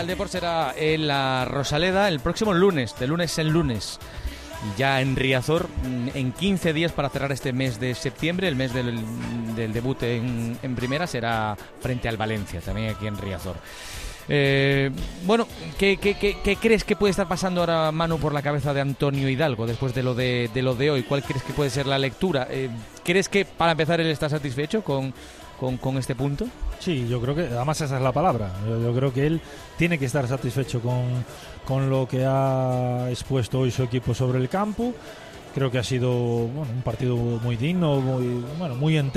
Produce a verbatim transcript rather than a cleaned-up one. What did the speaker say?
al Depor será en la Rosaleda el próximo lunes, de lunes en lunes. Y ya en Riazor, en quince días para cerrar este mes de septiembre, el mes del, del debut en, en primera, será frente al Valencia, también aquí en Riazor. Eh, bueno, ¿qué, qué, qué, ¿qué crees que puede estar pasando ahora, Manu, por la cabeza de Antonio Hidalgo después de lo de, de lo de hoy? ¿Cuál crees que puede ser la lectura? Eh, ¿Crees que, para empezar, él está satisfecho con, con, con este punto? Sí, yo creo que, además esa es la palabra, yo, yo creo que él tiene que estar satisfecho con, con lo que ha expuesto hoy su equipo sobre el campo. Creo que ha sido, bueno, un partido muy digno, muy, bueno, muy entero.